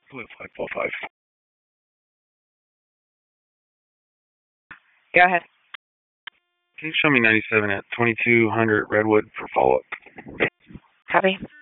Hello, 545. Go ahead. Can you show me 97 at 2200 Redwood for follow-up? Copy.